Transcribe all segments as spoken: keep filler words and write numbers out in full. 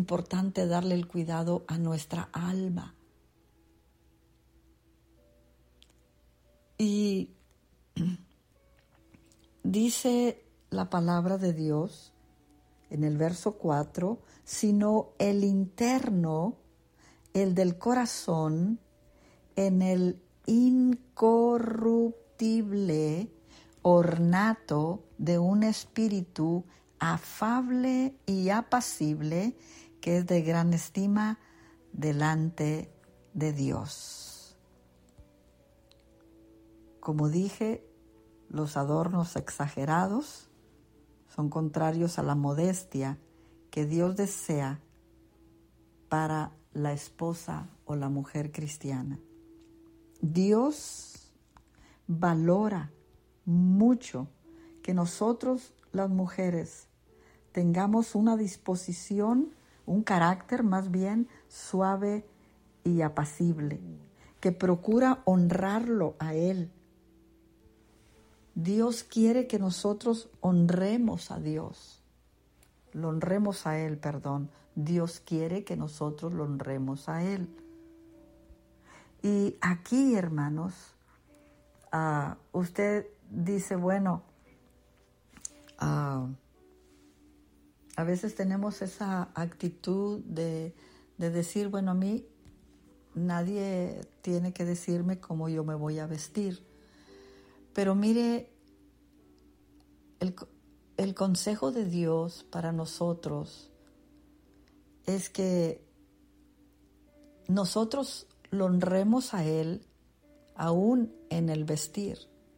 importante darle el cuidado a nuestra alma. Y dice la palabra de Dios en el verso cuatro, sino el interno, el del corazón, en el incorruptible ornato de un espíritu afable y apacible, que es de gran estima delante de Dios. Como dije, los adornos exagerados son contrarios a la modestia que Dios desea para la esposa o la mujer cristiana. Dios valora mucho que nosotros, las mujeres, tengamos una disposición, un carácter más bien suave y apacible, que procura honrarlo a Él. Dios quiere que nosotros honremos a Dios, lo honremos a Él, perdón. Dios quiere que nosotros lo honremos a Él. Y aquí, hermanos, uh, usted dice, bueno, uh, a veces tenemos esa actitud de, de decir, bueno, a mí nadie tiene que decirme cómo yo me voy a vestir. Pero mire, el, el consejo de Dios para nosotros es que nosotros lo honremos a Él aún en el vestir,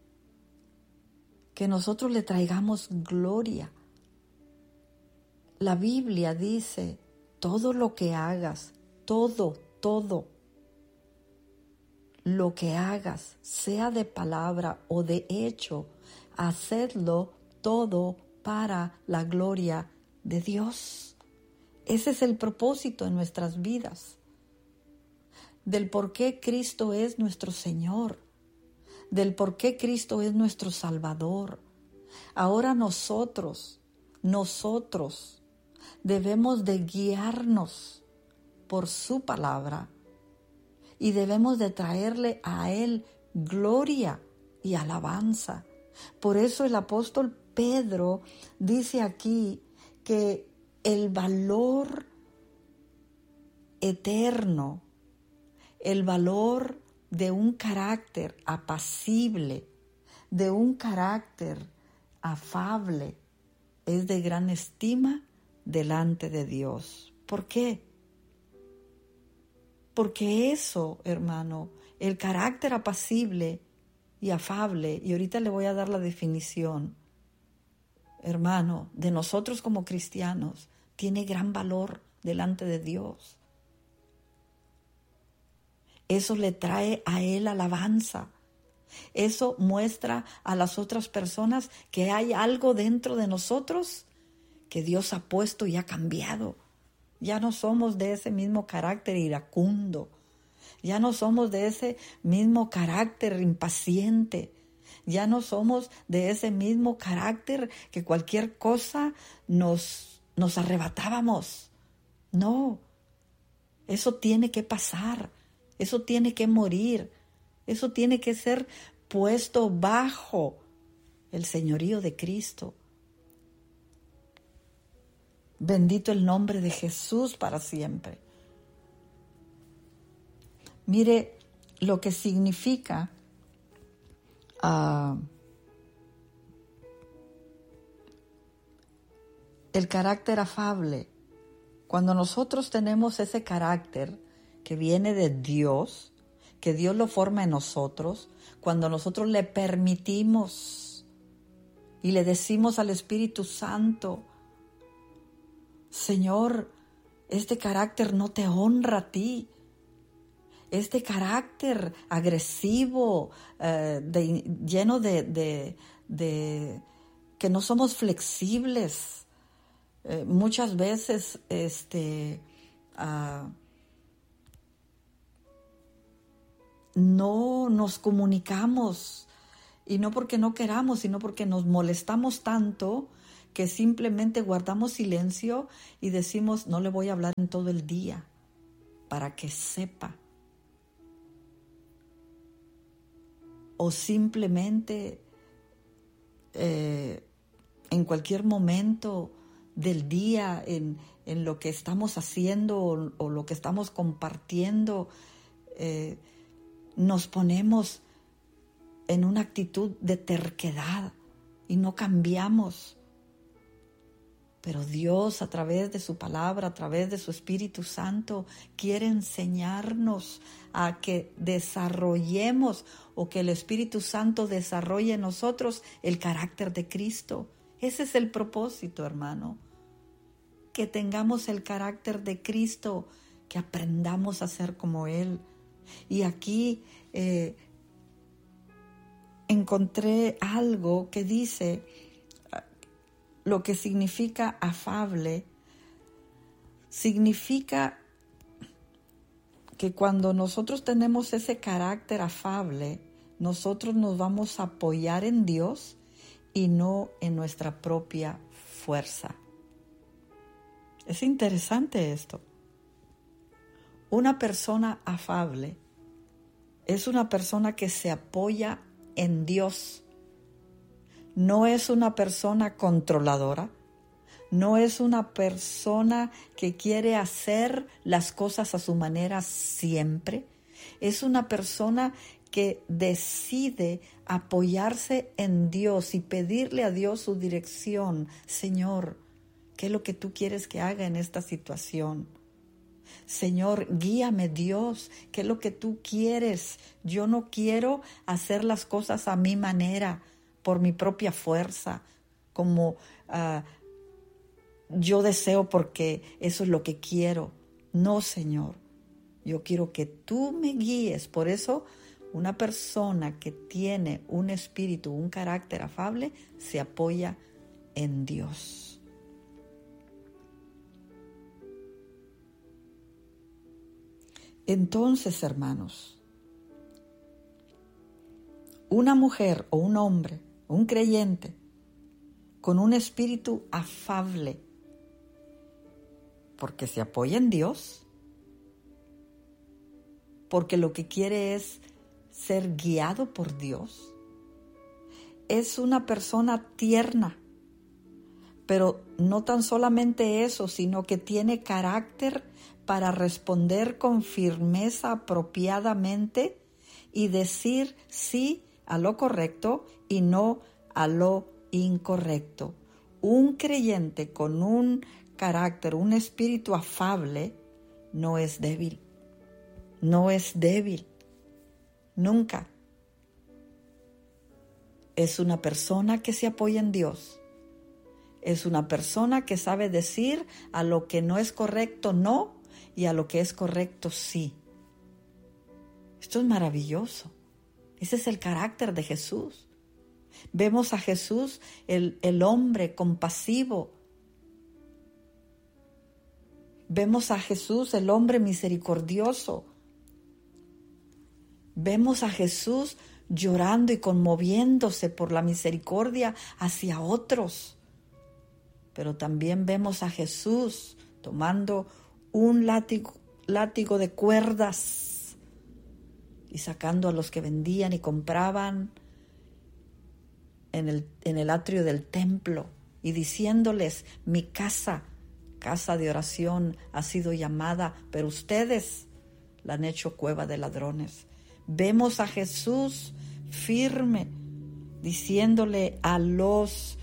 que nosotros le traigamos gloria. La Biblia dice, todo lo que hagas, todo, todo, lo que hagas, sea de palabra o de hecho, hacedlo todo para la gloria de Dios. Ese es el propósito en nuestras vidas, del por qué Cristo es nuestro Señor, del por qué Cristo es nuestro Salvador. Ahora nosotros, nosotros debemos de guiarnos por su palabra y debemos de traerle a Él gloria y alabanza. Por eso el apóstol Pedro dice aquí que el valor eterno, el valor de un carácter apacible, de un carácter afable, es de gran estima delante de Dios. ¿Por qué? Porque eso, hermano, el carácter apacible y afable, y ahorita le voy a dar la definición, hermano, de nosotros como cristianos, tiene gran valor delante de Dios. Eso le trae a Él alabanza. Eso muestra a las otras personas que hay algo dentro de nosotros que Dios ha puesto y ha cambiado. Ya no somos de ese mismo carácter iracundo. Ya no somos de ese mismo carácter impaciente. Ya no somos de ese mismo carácter que cualquier cosa nos, nos arrebatábamos. No, eso tiene que pasar. Eso tiene que morir, eso tiene que ser puesto bajo el señorío de Cristo. Bendito el nombre de Jesús para siempre. Mire lo que significa uh, el carácter afable. Cuando nosotros tenemos ese carácter que viene de Dios, que Dios lo forma en nosotros, cuando nosotros le permitimos y le decimos al Espíritu Santo, Señor, este carácter no te honra a ti, este carácter agresivo, eh, de, lleno de, de, de que no somos flexibles, eh, muchas veces este uh, no nos comunicamos, y no porque no queramos, sino porque nos molestamos tanto que simplemente guardamos silencio y decimos, no le voy a hablar en todo el día para que sepa. O simplemente eh, en cualquier momento del día, en, en lo que estamos haciendo o, o lo que estamos compartiendo, eh, nos ponemos en una actitud de terquedad y no cambiamos. Pero Dios, a través de su palabra, a través de su Espíritu Santo, quiere enseñarnos a que desarrollemos o que el Espíritu Santo desarrolle en nosotros el carácter de Cristo. Ese es el propósito, hermano. Que tengamos el carácter de Cristo, que aprendamos a ser como Él. Y aquí eh, encontré algo que dice lo que significa afable. Significa que cuando nosotros tenemos ese carácter afable, nosotros nos vamos a apoyar en Dios y no en nuestra propia fuerza. Es interesante esto. Una persona afable es una persona que se apoya en Dios. No es una persona controladora. No es una persona que quiere hacer las cosas a su manera siempre. Es una persona que decide apoyarse en Dios y pedirle a Dios su dirección. Señor, ¿qué es lo que tú quieres que haga en esta situación? Señor, guíame, Dios, ¿qué es lo que tú quieres? Yo no quiero hacer las cosas a mi manera, por mi propia fuerza, como uh, yo deseo porque eso es lo que quiero. No, Señor, yo quiero que tú me guíes. Por eso, una persona que tiene un espíritu, un carácter afable, se apoya en Dios. Entonces, hermanos, una mujer o un hombre, un creyente, con un espíritu afable, porque se apoya en Dios, porque lo que quiere es ser guiado por Dios, es una persona tierna, pero no tan solamente eso, sino que tiene carácter para responder con firmeza apropiadamente y decir sí a lo correcto y no a lo incorrecto. Un creyente con un carácter, un espíritu afable, no es débil. No es débil. Nunca. Es una persona que se apoya en Dios. Es una persona que sabe decir a lo que no es correcto no y a lo que es correcto sí. Esto es maravilloso. Ese es el carácter de Jesús. Vemos a Jesús, el, el hombre compasivo. Vemos a Jesús, el hombre misericordioso. Vemos a Jesús llorando y conmoviéndose por la misericordia hacia otros. Pero también vemos a Jesús tomando un látigo, látigo de cuerdas y sacando a los que vendían y compraban en el, en el atrio del templo y diciéndoles, mi casa, casa de oración ha sido llamada, pero ustedes la han hecho cueva de ladrones. Vemos a Jesús firme, diciéndole a los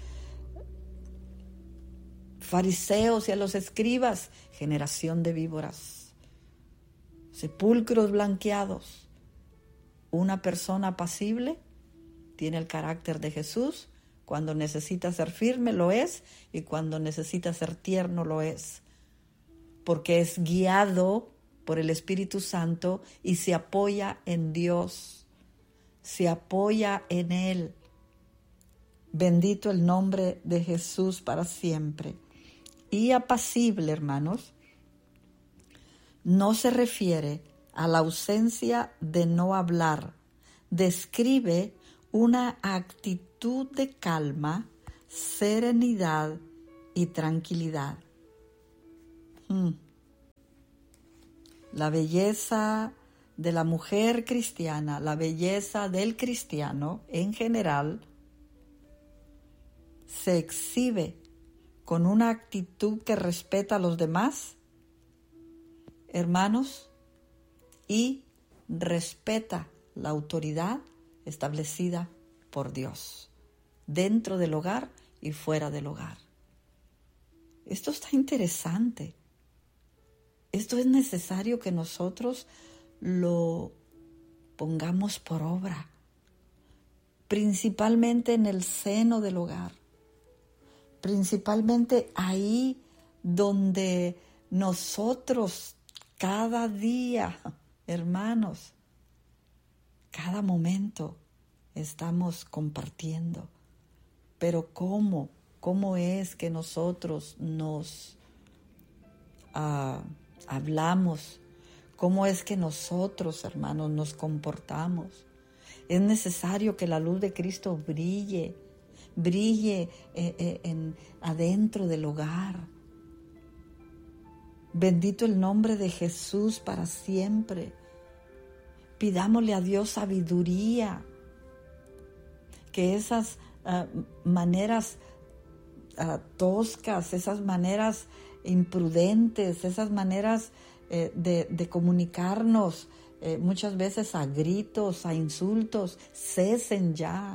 fariseos y a los escribas, generación de víboras, sepulcros blanqueados. Una persona apacible tiene el carácter de Jesús. Cuando necesita ser firme, lo es, y cuando necesita ser tierno, lo es, porque es guiado por el Espíritu Santo y se apoya en Dios, se apoya en Él. Bendito el nombre de Jesús para siempre. Y apacible, hermanos, no se refiere a la ausencia de no hablar. Describe una actitud de calma, serenidad y tranquilidad. Hmm. La belleza de la mujer cristiana, la belleza del cristiano en general, se exhibe con una actitud que respeta a los demás, hermanos, y respeta la autoridad establecida por Dios, dentro del hogar y fuera del hogar. Esto está interesante. Esto es necesario que nosotros lo pongamos por obra, principalmente en el seno del hogar, principalmente ahí donde nosotros cada día, hermanos, cada momento estamos compartiendo. Pero ¿cómo? ¿Cómo es que nosotros nos uh, hablamos? ¿Cómo es que nosotros, hermanos, nos comportamos? Es necesario que la luz de Cristo brille, brille eh, eh, en, adentro del hogar. Bendito el nombre de Jesús para siempre. Pidámosle a Dios sabiduría, que esas uh, maneras uh, toscas, esas maneras imprudentes, esas maneras eh, de, de comunicarnos, eh, muchas veces a gritos, a insultos, cesen ya,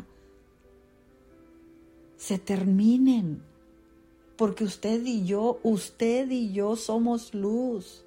se terminen, porque usted y yo, usted y yo somos luz.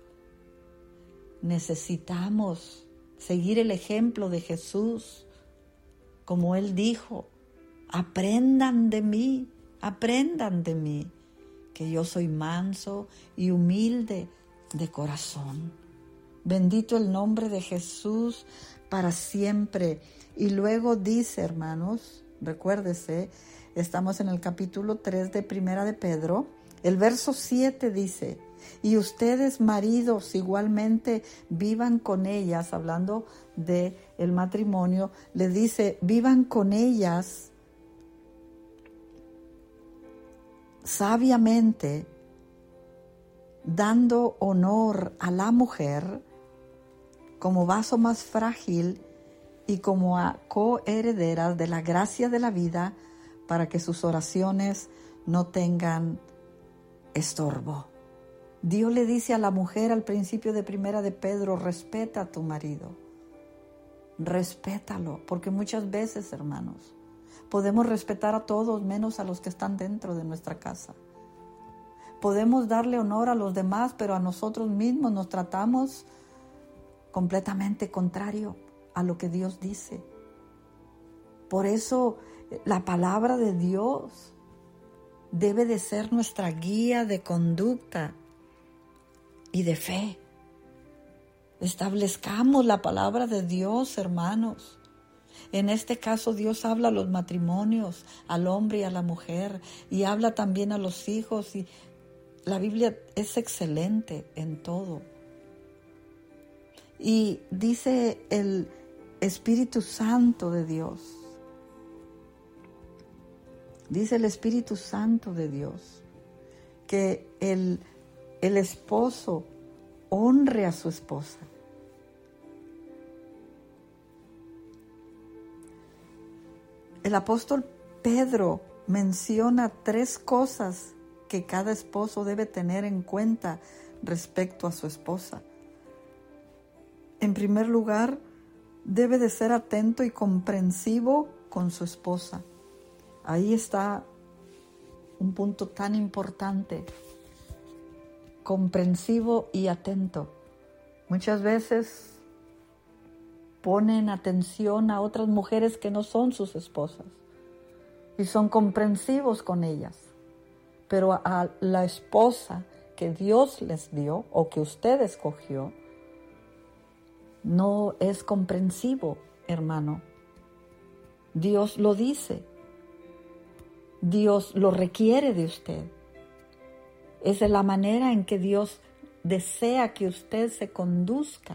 Necesitamos seguir el ejemplo de Jesús, como Él dijo, aprendan de mí, aprendan de mí, que yo soy manso y humilde de corazón. Bendito el nombre de Jesús para siempre. Y luego dice, hermanos, recuérdese, estamos en el capítulo tres de Primera de Pedro, el verso siete dice, y ustedes maridos igualmente vivan con ellas, hablando de el matrimonio, le dice, vivan con ellas sabiamente, dando honor a la mujer como vaso más frágil y como a coherederas de la gracia de la vida, para que sus oraciones no tengan estorbo. Dios le dice a la mujer al principio de Primera de Pedro, respeta a tu marido, respétalo, porque muchas veces, hermanos, podemos respetar a todos menos a los que están dentro de nuestra casa. Podemos darle honor a los demás, pero a nosotros mismos nos tratamos completamente contrario a lo que Dios dice. Por eso la palabra de Dios debe de ser nuestra guía de conducta y de fe. Establezcamos la palabra de Dios, hermanos. En este caso Dios habla a los matrimonios, al hombre y a la mujer, y habla también a los hijos, y la Biblia es excelente en todo. Y dice el Espíritu Santo de Dios, dice el Espíritu Santo de Dios, que el, el esposo honre a su esposa. El apóstol Pedro menciona tres cosas que cada esposo debe tener en cuenta respecto a su esposa. En primer lugar, debe de ser atento y comprensivo con su esposa. Ahí está un punto tan importante, comprensivo y atento. Muchas veces ponen atención a otras mujeres que no son sus esposas y son comprensivos con ellas, pero a la esposa que Dios les dio o que usted escogió no es comprensivo, hermano. Dios lo dice. Dios lo requiere de usted. Esa es la manera en que Dios desea que usted se conduzca.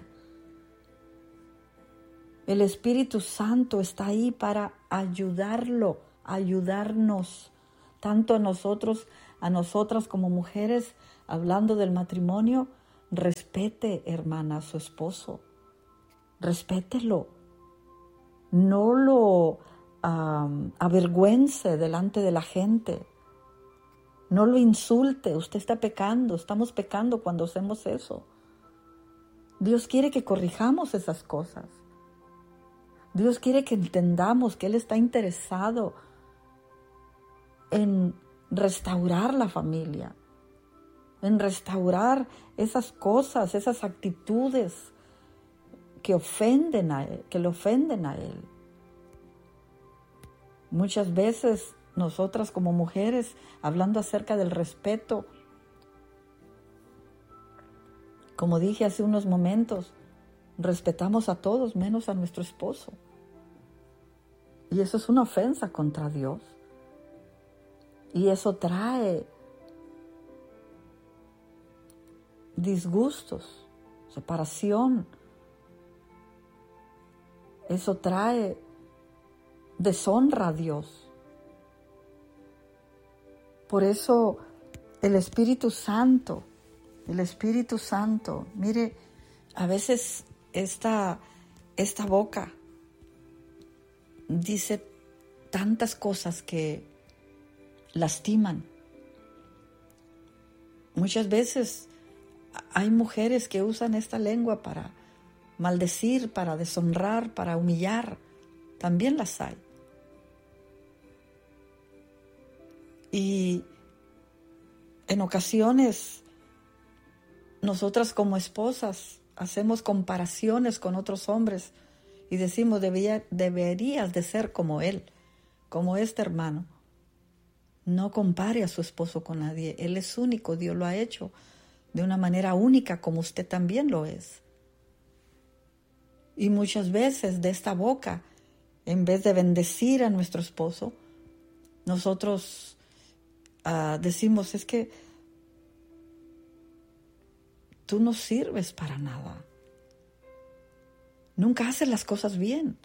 El Espíritu Santo está ahí para ayudarlo, ayudarnos tanto a nosotros, a nosotras como mujeres, hablando del matrimonio, respete, hermana, a su esposo. Respételo. No lo um, avergüence delante de la gente. No lo insulte. Usted está pecando. Estamos pecando cuando hacemos eso. Dios quiere que corrijamos esas cosas. Dios quiere que entendamos que Él está interesado en restaurar la familia, en restaurar esas cosas, esas actitudes que ofenden a Él, que le ofenden a Él. Muchas veces nosotras como mujeres, hablando acerca del respeto, como dije hace unos momentos, respetamos a todos menos a nuestro esposo. Y eso es una ofensa contra Dios. Y eso trae disgustos, separación. Eso trae deshonra a Dios. Por eso el Espíritu Santo, el Espíritu Santo, mire, a veces esta, esta boca dice tantas cosas que lastiman. Muchas veces hay mujeres que usan esta lengua para maldecir, para deshonrar, para humillar. También las hay. Y en ocasiones nosotras como esposas hacemos comparaciones con otros hombres y decimos, Debía, deberías de ser como él, como este hermano. No compare a su esposo con nadie. Él es único, Dios lo ha hecho de una manera única como usted también lo es. Y muchas veces de esta boca, en vez de bendecir a nuestro esposo, nosotros uh, decimos, es que tú no sirves para nada. Nunca haces las cosas bien.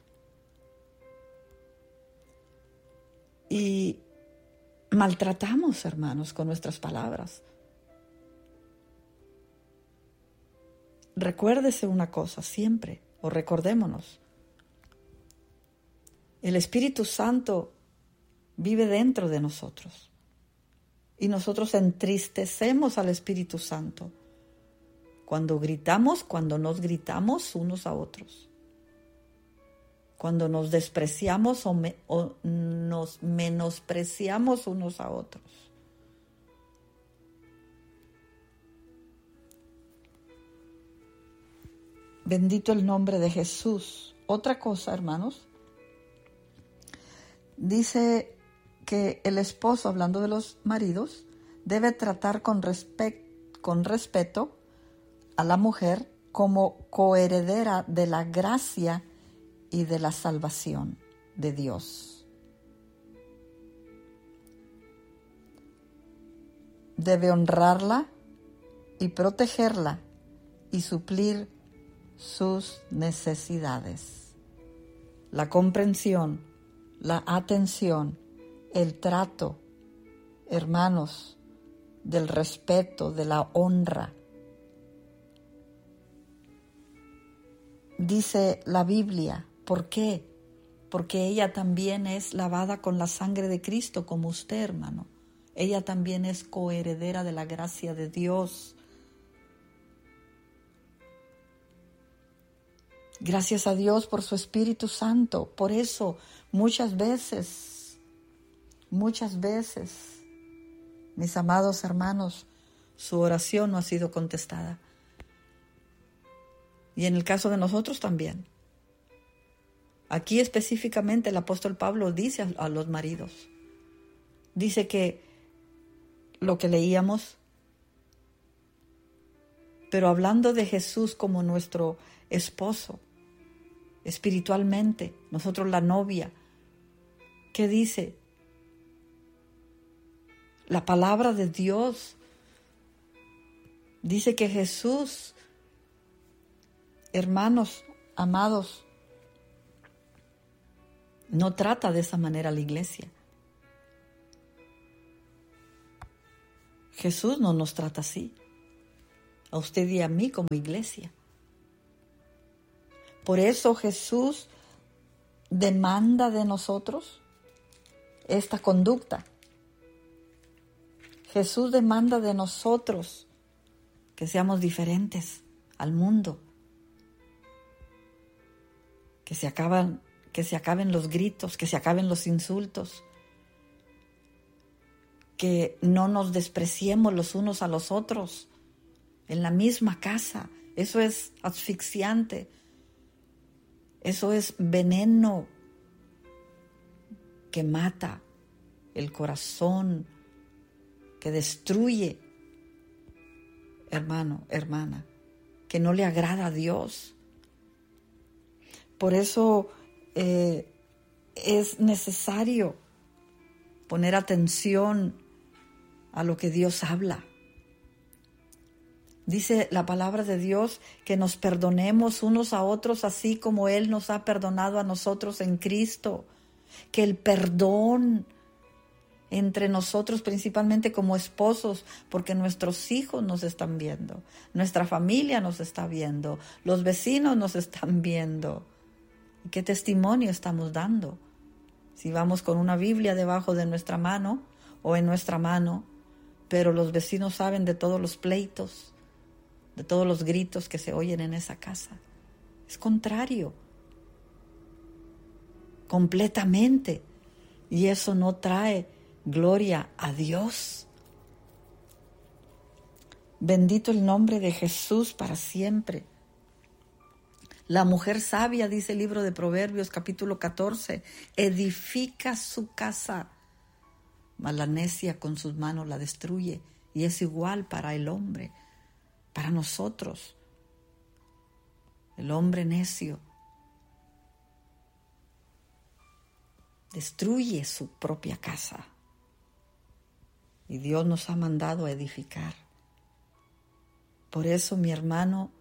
Y maltratamos, hermanos, con nuestras palabras. Recuérdese una cosa siempre, o recordémonos. El Espíritu Santo vive dentro de nosotros. Y nosotros entristecemos al Espíritu Santo cuando gritamos, cuando nos gritamos unos a otros. Cuando nos despreciamos o, me, o nos menospreciamos unos a otros. Bendito el nombre de Jesús. Otra cosa, hermanos, dice que el esposo, hablando de los maridos, debe tratar con, respect, con respeto a la mujer como coheredera de la gracia y de la salvación de Dios. Debe honrarla y protegerla y suplir sus necesidades. La comprensión, la atención, el trato, hermanos, del respeto, de la honra. Dice la Biblia, ¿por qué? Porque ella también es lavada con la sangre de Cristo, como usted, hermano. Ella también es coheredera de la gracia de Dios. Gracias a Dios por su Espíritu Santo. Por eso, muchas veces, muchas veces, mis amados hermanos, su oración no ha sido contestada. Y en el caso de nosotros también. Aquí específicamente el apóstol Pablo dice a, a los maridos, dice que lo que leíamos, pero hablando de Jesús como nuestro esposo, espiritualmente, nosotros la novia, ¿qué dice? La palabra de Dios dice que Jesús, hermanos amados, no trata de esa manera a la iglesia. Jesús no nos trata así, a usted y a mí como iglesia. Por eso Jesús demanda de nosotros esta conducta. Jesús demanda de nosotros que seamos diferentes al mundo, que se acaban, que se acaben los gritos, que se acaben los insultos, que no nos despreciemos los unos a los otros en la misma casa. Eso es asfixiante, eso es veneno que mata el corazón, que destruye, hermano, hermana, que no le agrada a Dios. Por eso eh, es necesario poner atención a lo que Dios habla. Dice la palabra de Dios que nos perdonemos unos a otros así como Él nos ha perdonado a nosotros en Cristo. Que el perdón entre nosotros, principalmente como esposos, porque nuestros hijos nos están viendo, nuestra familia nos está viendo, los vecinos nos están viendo. ¿Y qué testimonio estamos dando? Si vamos con una Biblia debajo de nuestra mano o en nuestra mano, pero los vecinos saben de todos los pleitos, de todos los gritos que se oyen en esa casa. Es contrario, completamente. Y eso no trae gloria a Dios. Bendito el nombre de Jesús para siempre. La mujer sabia, dice el libro de Proverbios capítulo catorce, edifica su casa, mas la necia con sus manos la destruye. Y es igual para el hombre, para nosotros. El hombre necio destruye su propia casa. Y Dios nos ha mandado a edificar. Por eso, mi hermano,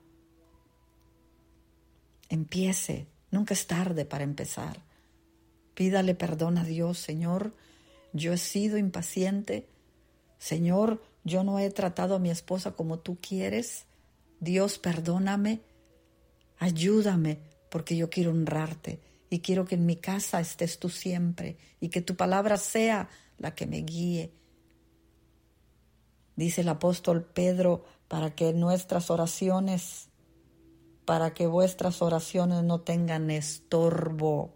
empiece. Nunca es tarde para empezar. Pídale perdón a Dios. Señor, yo he sido impaciente. Señor, yo no he tratado a mi esposa como tú quieres. Dios, perdóname. Ayúdame, porque yo quiero honrarte. Y quiero que en mi casa estés tú siempre. Y que tu palabra sea la que me guíe. Dice el apóstol Pedro, para que nuestras oraciones, para que vuestras oraciones no tengan estorbo.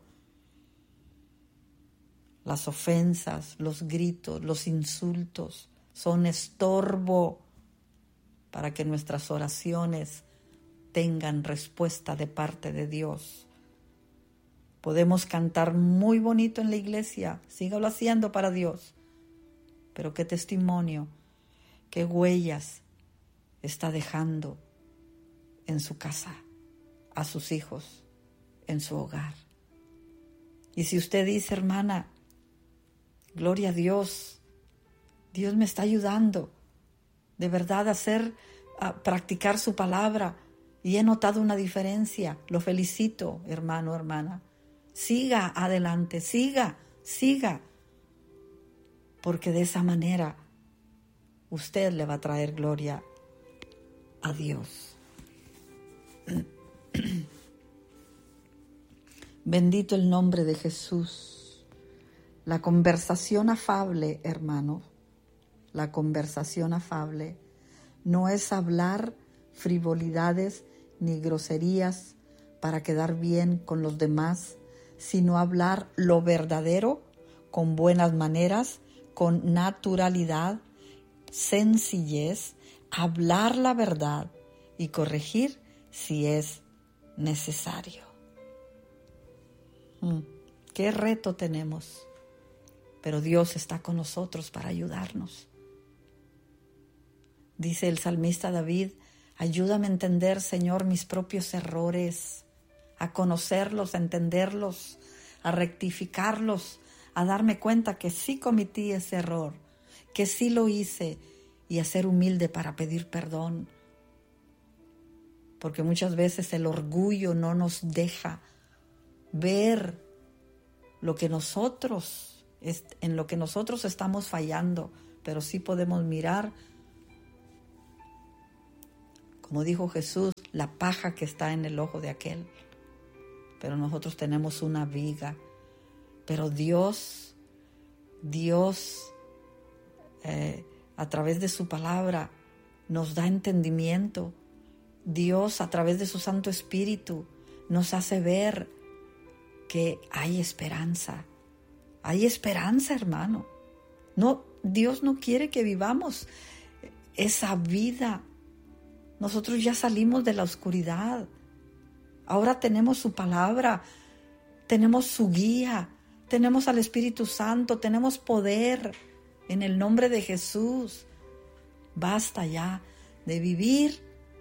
Las ofensas, los gritos, los insultos son estorbo para que nuestras oraciones tengan respuesta de parte de Dios. Podemos cantar muy bonito en la iglesia, sígalo haciendo para Dios, pero qué testimonio, qué huellas está dejando en su casa, a sus hijos, en su hogar. Y si usted dice, hermana, gloria a Dios, Dios me está ayudando de verdad a hacer, a practicar su palabra y he notado una diferencia, lo felicito, hermano, hermana. Siga adelante, siga, siga, porque de esa manera usted le va a traer gloria a Dios. Bendito el nombre de Jesús. La conversación afable, hermano, la conversación afable no es hablar frivolidades ni groserías para quedar bien con los demás, sino hablar lo verdadero con buenas maneras, con naturalidad, sencillez, hablar la verdad y corregir si es necesario. Mm, qué reto tenemos, pero Dios está con nosotros para ayudarnos. Dice el salmista David, ayúdame a entender, Señor, mis propios errores, a conocerlos, a entenderlos, a rectificarlos, a darme cuenta que sí cometí ese error, que sí lo hice, y a ser humilde para pedir perdón. Porque muchas veces el orgullo no nos deja ver lo que nosotros, en lo que nosotros estamos fallando, pero sí podemos mirar Como dijo Jesús, la paja que está en el ojo de aquel. Pero nosotros tenemos una viga. Pero Dios, Dios, eh, a través de su palabra, nos da entendimiento. Dios, a través de su Santo Espíritu, nos hace ver que hay esperanza. Hay esperanza, hermano. No, Dios no quiere que vivamos esa vida. Nosotros ya salimos de la oscuridad. Ahora tenemos su palabra, tenemos su guía, tenemos al Espíritu Santo, tenemos poder en el nombre de Jesús. Basta ya de vivir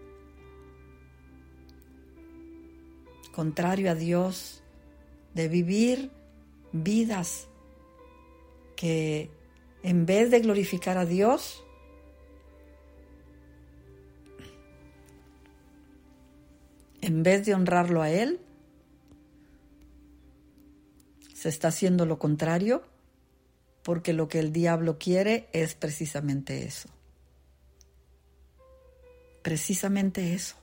contrario a Dios, de vivir vidas que en vez de glorificar a Dios, en vez de honrarlo a Él, se está haciendo lo contrario, porque lo que el diablo quiere es precisamente eso. Precisamente eso.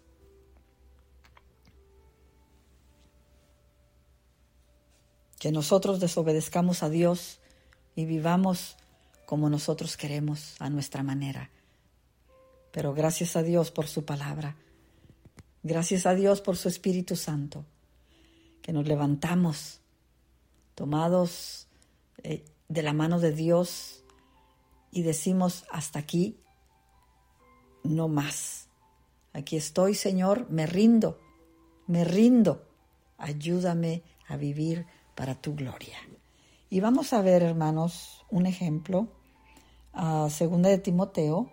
Que nosotros desobedezcamos a Dios y vivamos como nosotros queremos, a nuestra manera. Pero gracias a Dios por su palabra. Gracias a Dios por su Espíritu Santo, que nos levantamos tomados eh, de la mano de Dios y decimos: hasta aquí, no más. Aquí estoy, Señor, me rindo, me rindo. Ayúdame a vivir para tu gloria. Y vamos a ver, hermanos, un ejemplo. Uh, segunda de Timoteo.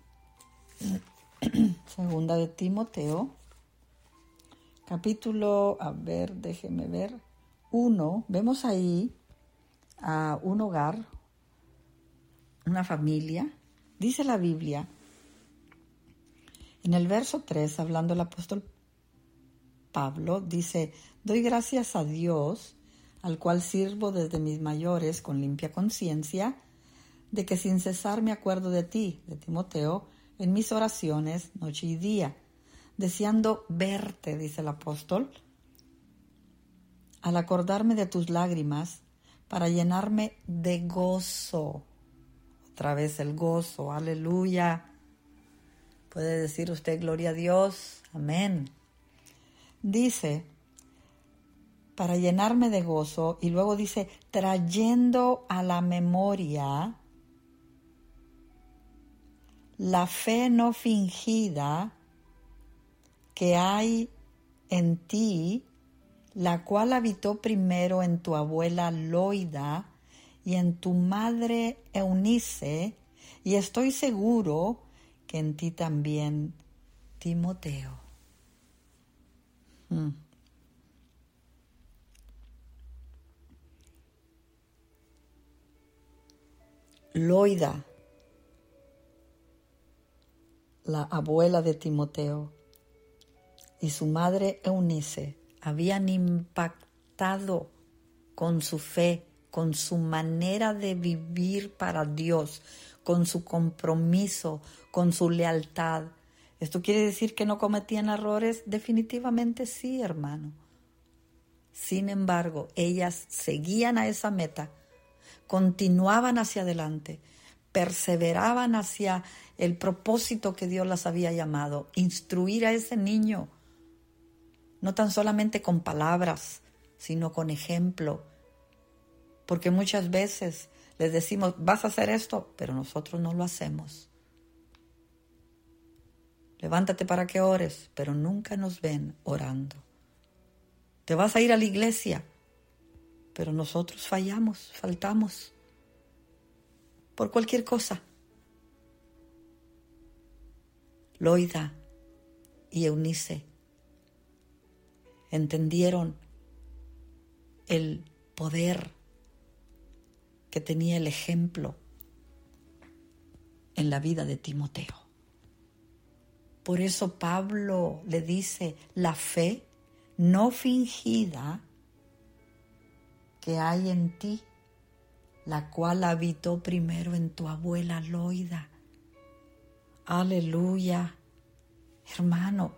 Segunda de Timoteo. Capítulo, a ver, déjeme ver, uno, vemos ahí a un hogar, una familia. Dice la Biblia, en el verso tres, hablando el apóstol Pablo, dice: doy gracias a Dios, al cual sirvo desde mis mayores con limpia conciencia, de que sin cesar me acuerdo de ti, de Timoteo, en mis oraciones, noche y día, deseando verte, dice el apóstol, al acordarme de tus lágrimas, para llenarme de gozo. Otra vez el gozo, aleluya. Puede decir usted gloria a Dios, amén. Dice, para llenarme de gozo, y luego dice, trayendo a la memoria la fe no fingida que hay en ti, la cual habitó primero en tu abuela Loida y en tu madre Eunice, y estoy seguro que en ti también, Timoteo. Hmm. Loida, la abuela de Timoteo, y su madre Eunice habían impactado con su fe, con su manera de vivir para Dios, con su compromiso, con su lealtad. ¿Esto quiere decir que no cometían errores? Definitivamente sí, hermano. Sin embargo, ellas seguían a esa meta, continuaban hacia adelante, perseveraban hacia el propósito que Dios las había llamado, instruir a ese niño, no tan solamente con palabras, sino con ejemplo. Porque muchas veces les decimos, vas a hacer esto, pero nosotros no lo hacemos. Levántate para que ores, pero nunca nos ven orando. Te vas a ir a la iglesia, pero nosotros fallamos, faltamos, por cualquier cosa. Loida y Eunice entendieron el poder que tenía el ejemplo en la vida de Timoteo. Por eso Pablo le dice, la fe no fingida que hay en ti, la cual habitó primero en tu abuela Loida. Aleluya. hermano,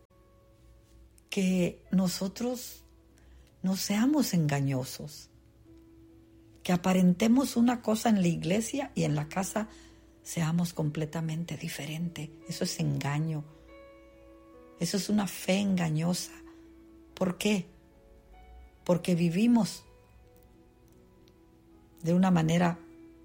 que nosotros no seamos engañosos, que aparentemos una cosa en la iglesia y en la casa seamos completamente diferentes. Eso es engaño. Eso es una fe engañosa. ¿Por qué? Porque vivimos de una manera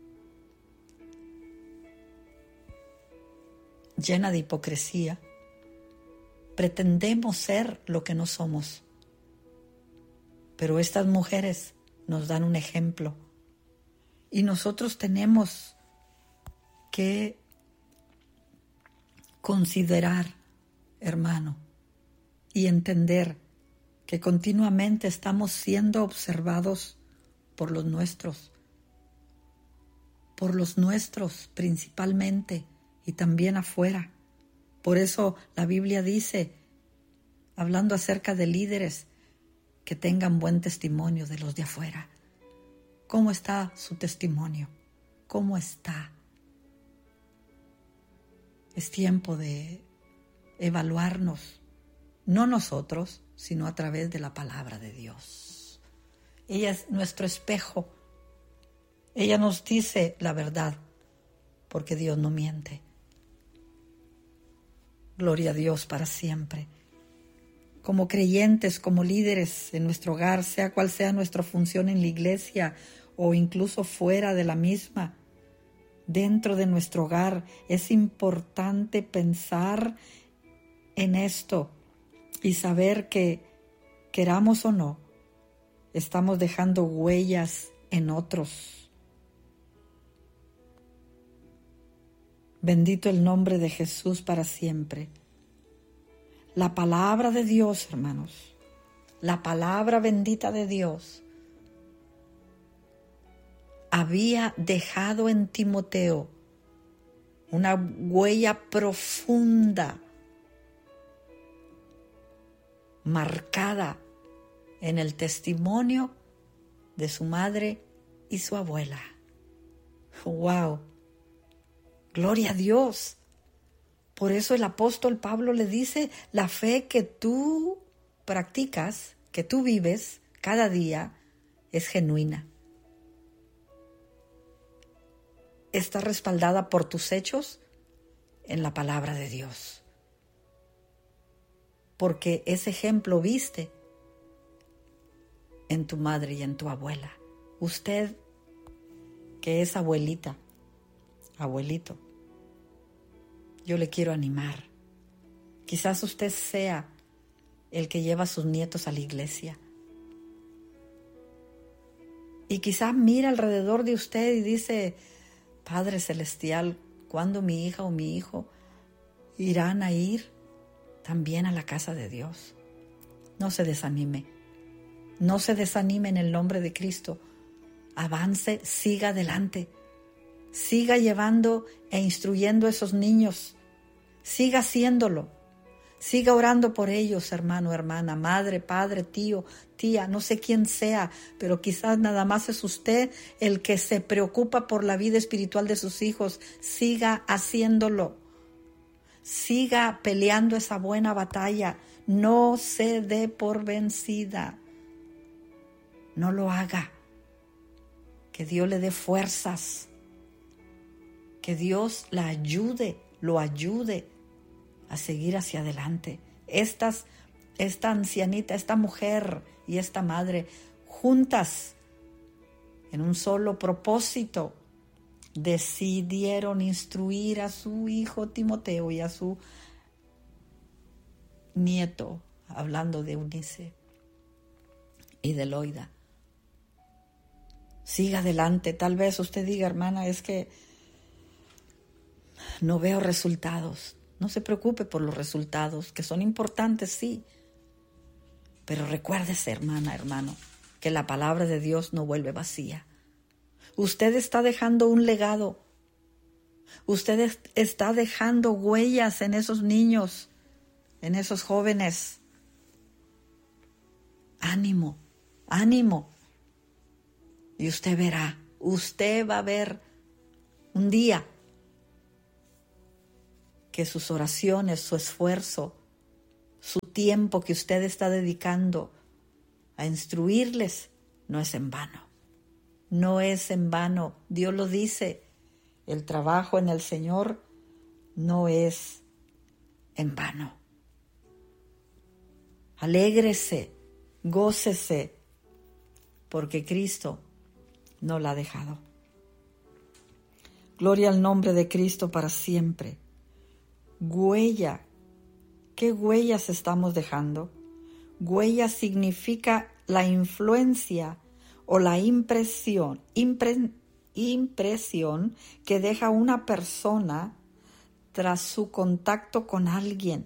llena de hipocresía. Pretendemos ser lo que no somos. Pero estas mujeres nos dan un ejemplo. Y nosotros tenemos que considerar, hermano, y entender que continuamente estamos siendo observados por los nuestros, por los nuestros principalmente y también afuera. Por eso la Biblia dice, hablando acerca de líderes, que tengan buen testimonio de los de afuera. ¿Cómo está su testimonio? ¿Cómo está? Es tiempo de evaluarnos, no nosotros, sino a través de la palabra de Dios. Ella es nuestro espejo. Ella nos dice la verdad, porque Dios no miente. Gloria a Dios para siempre. Como creyentes, como líderes en nuestro hogar, sea cual sea nuestra función en la iglesia o incluso fuera de la misma, dentro de nuestro hogar, es importante pensar en esto y saber que, queramos o no, estamos dejando huellas en otros. Bendito el nombre de Jesús para siempre. La palabra de Dios, hermanos, la palabra bendita de Dios había dejado en Timoteo una huella profunda, marcada en el testimonio de su madre y su abuela. ¡Wow! ¡Gloria a Dios! Por eso el apóstol Pablo le dice, la fe que tú practicas, que tú vives cada día, es genuina. Está respaldada por tus hechos en la palabra de Dios. Porque ese ejemplo viste en tu madre y en tu abuela. Usted, que es abuelita, abuelito, yo le quiero animar. Quizás usted sea el que lleva a sus nietos a la iglesia. Y quizás mira alrededor de usted y dice, Padre Celestial, ¿cuándo mi hija o mi hijo irán a ir también a la casa de Dios? No se desanime. No se desanime en el nombre de Cristo. Avance, siga adelante. Siga llevando e instruyendo a esos niños. Siga haciéndolo. Siga orando por ellos, hermano, hermana, madre, padre, tío, tía, no sé quién sea, pero quizás nada más es usted el que se preocupa por la vida espiritual de sus hijos. Siga haciéndolo. Siga peleando esa buena batalla. No se dé por vencida. No lo haga. Que Dios le dé fuerzas. Que Dios la ayude, lo ayude a seguir hacia adelante. Estas, esta ancianita, esta mujer y esta madre, juntas, en un solo propósito, decidieron instruir a su hijo Timoteo y a su nieto, hablando de Eunice y de Loida. Siga adelante. Tal vez usted diga, hermana, es que no veo resultados. No se preocupe por los resultados, que son importantes, sí. Pero recuérdese, hermana, hermano, que la palabra de Dios no vuelve vacía. Usted está dejando un legado. Usted está dejando huellas en esos niños, en esos jóvenes. Ánimo, ánimo. Y usted verá, usted va a ver un día que sus oraciones, su esfuerzo, su tiempo que usted está dedicando a instruirles no es en vano. No es en vano. Dios lo dice. El trabajo en el Señor no es en vano. Alégrese, gócese, porque Cristo no la ha dejado. Gloria al nombre de Cristo para siempre. Huella. ¿Qué huellas estamos dejando? Huella significa la influencia o la impresión, impre, impresión que deja una persona tras su contacto con alguien.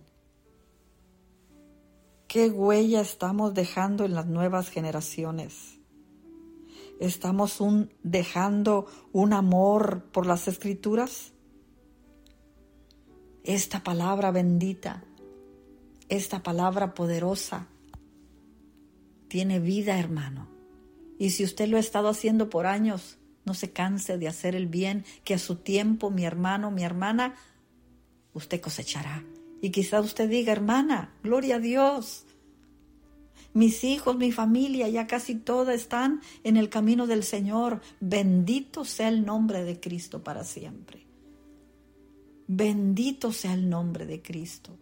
¿Qué huella estamos dejando en las nuevas generaciones? ¿Estamos un, dejando un amor por las Escrituras? Esta palabra bendita, esta palabra poderosa, tiene vida, hermano. Y si usted lo ha estado haciendo por años, no se canse de hacer el bien, que a su tiempo, mi hermano, mi hermana, usted cosechará. Y quizás usted diga, hermana, gloria a Dios. Mis hijos, mi familia, ya casi toda están en el camino del Señor. Bendito sea el nombre de Cristo para siempre. Bendito sea el nombre de Cristo.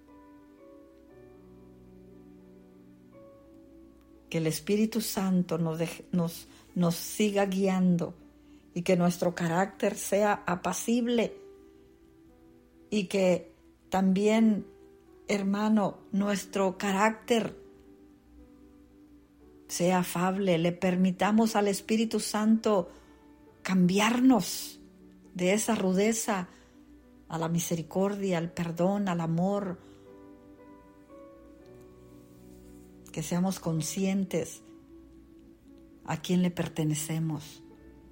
Que el Espíritu Santo nos, deje, nos, nos siga guiando y que nuestro carácter sea apacible y que también, hermano, nuestro carácter sea afable. Le permitamos al Espíritu Santo cambiarnos de esa rudeza a la misericordia, al perdón, al amor. Que seamos conscientes a quién le pertenecemos.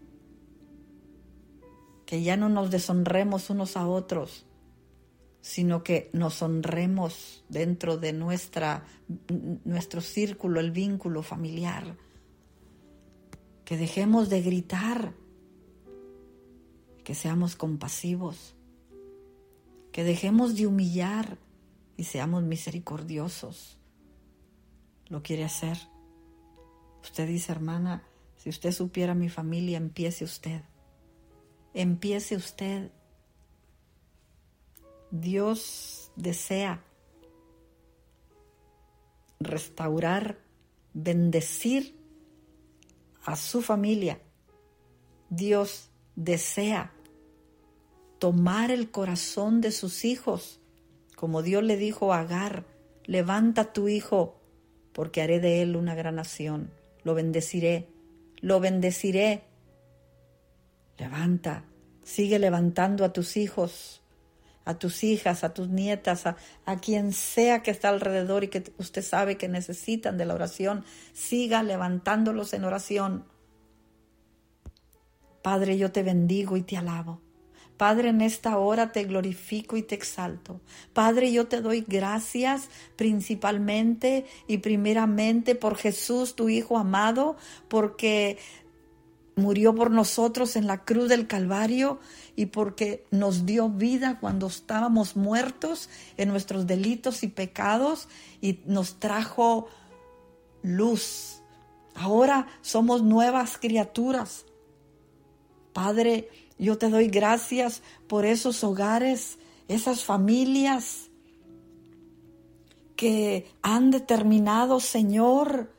Que ya no nos deshonremos unos a otros, sino que nos honremos dentro de nuestra, nuestro círculo, el vínculo familiar. Que dejemos de gritar, que seamos compasivos, que dejemos de humillar y seamos misericordiosos. ¿Lo quiere hacer? Usted dice, hermana, si usted supiera mi familia, empiece usted. Empiece usted. Dios desea restaurar, bendecir a su familia. Dios desea tomar el corazón de sus hijos, como Dios le dijo a Agar, levanta a tu hijo, porque haré de él una gran nación. Lo bendeciré, lo bendeciré. Levanta, sigue levantando a tus hijos, a tus hijas, a tus nietas, a, a quien sea que está alrededor y que usted sabe que necesitan de la oración. Siga levantándolos en oración. Padre, yo te bendigo y te alabo. Padre, en esta hora te glorifico y te exalto. Padre, yo te doy gracias principalmente y primeramente por Jesús, tu Hijo amado, porque murió por nosotros en la cruz del Calvario y porque nos dio vida cuando estábamos muertos en nuestros delitos y pecados y nos trajo luz. Ahora somos nuevas criaturas. Padre, yo te doy gracias por esos hogares, esas familias que han determinado, Señor,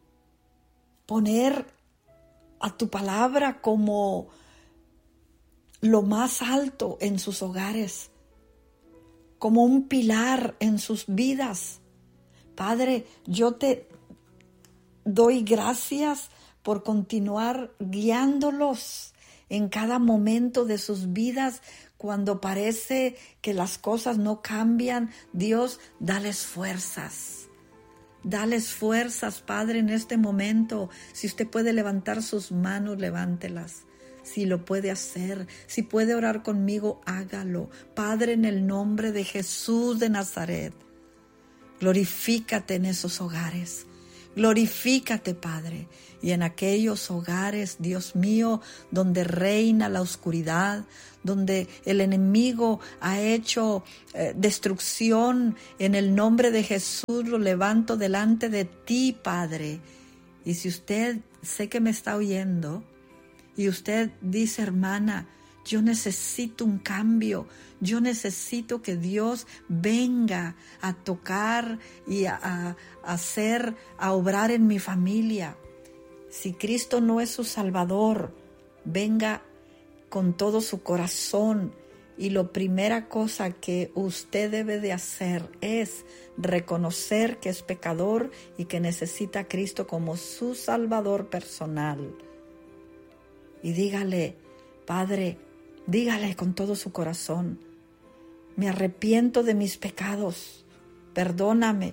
poner a tu palabra como lo más alto en sus hogares, como un pilar en sus vidas. Padre, yo te doy gracias por continuar guiándolos en cada momento de sus vidas, cuando parece que las cosas no cambian. Dios, dales fuerzas. Dales fuerzas, Padre, en este momento. Si usted puede levantar sus manos, levántelas. Si lo puede hacer, si puede orar conmigo, hágalo. Padre, en el nombre de Jesús de Nazaret, glorifícate en esos hogares. Glorifícate, Padre. Y en aquellos hogares, Dios mío, donde reina la oscuridad, donde el enemigo ha hecho eh, destrucción, en el nombre de Jesús lo levanto delante de ti, Padre. Y si usted, sé que me está oyendo, y usted dice, hermana, yo necesito un cambio, yo necesito que Dios venga a tocar y a, a, a hacer, a obrar en mi familia. Si Cristo no es su Salvador, venga con todo su corazón. Y la primera cosa que usted debe de hacer es reconocer que es pecador y que necesita a Cristo como su Salvador personal. Y dígale, Padre, dígale con todo su corazón, me arrepiento de mis pecados, perdóname,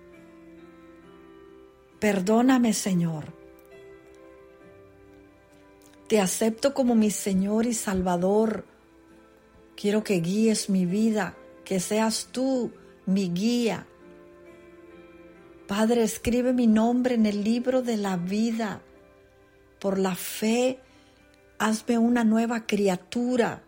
perdóname, Señor. Te acepto como mi Señor y Salvador. Quiero que guíes mi vida, que seas tú mi guía. Padre, escribe mi nombre en el libro de la vida. Por la fe, hazme una nueva criatura.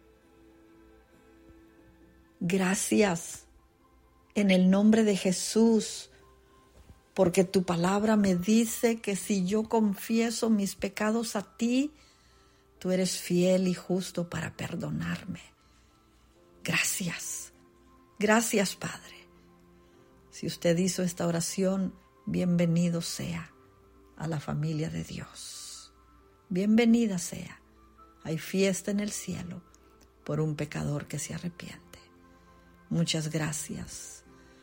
Gracias en el nombre de Jesús, porque tu palabra me dice que si yo confieso mis pecados a ti, tú eres fiel y justo para perdonarme. Gracias, gracias, Padre. Si usted hizo esta oración, bienvenido sea a la familia de Dios. Bienvenida sea. Hay fiesta en el cielo por un pecador que se arrepiente. Muchas gracias.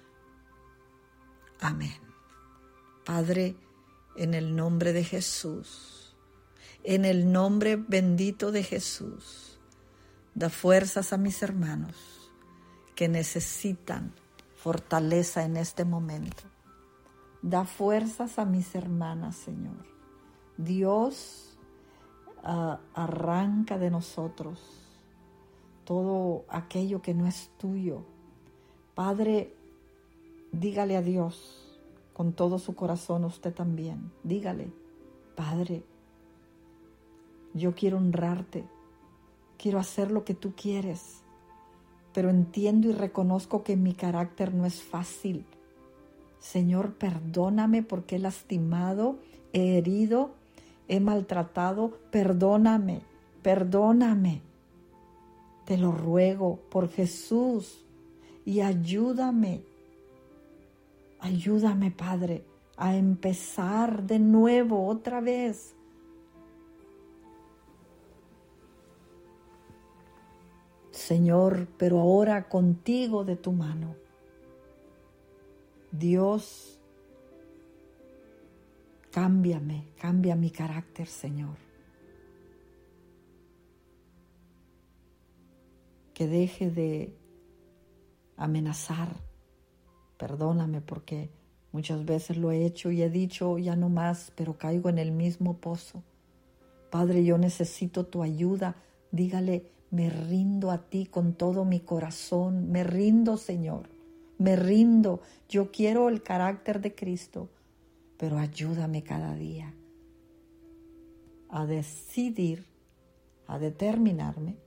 Amén. Padre, en el nombre de Jesús, en el nombre bendito de Jesús, da fuerzas a mis hermanos que necesitan fortaleza en este momento. Da fuerzas a mis hermanas, Señor. Dios, uh, arranca de nosotros todo aquello que no es tuyo. Padre, dígale a Dios con todo su corazón, usted también. Dígale, Padre, yo quiero honrarte, quiero hacer lo que tú quieres, pero entiendo y reconozco que mi carácter no es fácil. Señor, perdóname porque he lastimado, he herido, he maltratado. Perdóname, perdóname. Te lo ruego por Jesús y ayúdame. Ayúdame, Padre, a empezar de nuevo otra vez. Señor, pero ahora contigo de tu mano. Dios, cámbiame, cambia mi carácter, Señor. Que deje de amenazar. Perdóname porque muchas veces lo he hecho y he dicho ya no más, pero caigo en el mismo pozo. Padre, yo necesito tu ayuda. Dígale, me rindo a ti con todo mi corazón. Me rindo, Señor. Me rindo. Yo quiero el carácter de Cristo, pero ayúdame cada día a decidir, a determinarme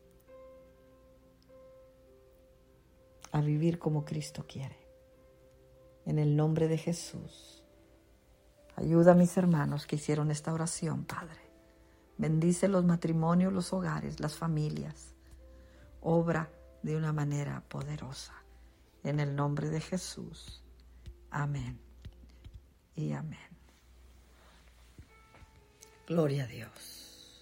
a vivir como Cristo quiere. En el nombre de Jesús, ayuda a mis hermanos que hicieron esta oración, Padre. Bendice los matrimonios, los hogares, las familias. Obra de una manera poderosa. En el nombre de Jesús. Amén y amén. Gloria a Dios.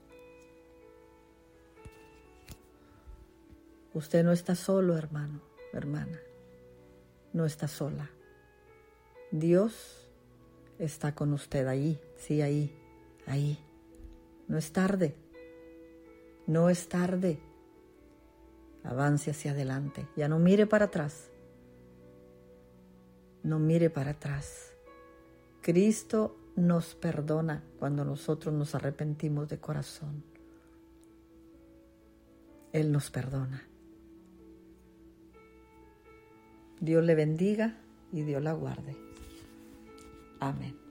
Usted no está solo, hermano, hermana. No está sola. Dios está con usted ahí, sí, ahí, ahí. No es tarde. No es tarde. Avance hacia adelante. Ya no mire para atrás. No mire para atrás. Cristo nos perdona cuando nosotros nos arrepentimos de corazón. Él nos perdona. Dios le bendiga y Dios la guarde. Amén.